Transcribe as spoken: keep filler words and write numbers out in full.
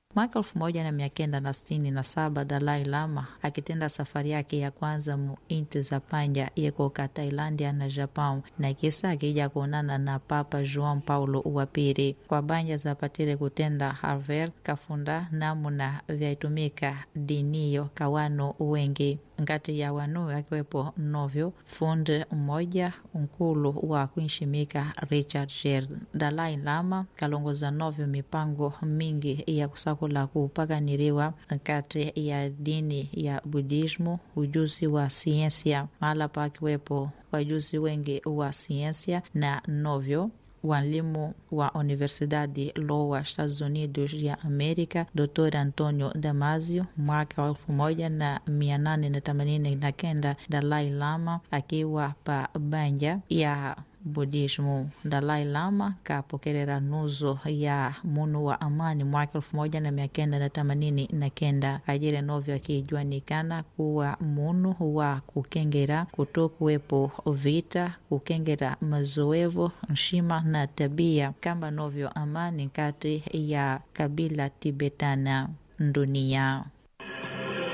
Mwaka elfu moja na mia kenda na sitini na saba Dalai Lama akitenda safari yake ya kwanza mu inti za panja yekoka Thailandia na Japan, na kisa akija kuonana na Papa João Paulo wa pili. Kwa banja zapatile kutenda Harvard kafunda namuna vyaitumika diniyo kawano wengi. Ngati ya wanu akiwepo novyo funde mmoja unkulu wa kuishimika Richard Sher. Dalai Lama kalongoza novyo mipango mingi ya kusakula kupaganiriwa kati ya dini ya Budismo, ujuzi wa siensia, mahala pa akiwepo wajuzi wengi wa siensia na novyo walimu wa Universidade Lowa Estados Unidos ya Amerika, Doutor Antonio Damasio. Mwaka wa elfu moja na mia nane na themanini na kenda Dalai Lama akiwa pa banja ya Budismo. Dalai Lama kapokelera nuzo ya munu wa amani mwaka elfu moja na mia kenda na themanini na kenda. Ajire novyo akijuanikana kuwa munu wa kukengera kutokuwepo vita, kukengera mazoevo, nshima na tabia kamba novyo amani kati ya kabila Tibetana dunia.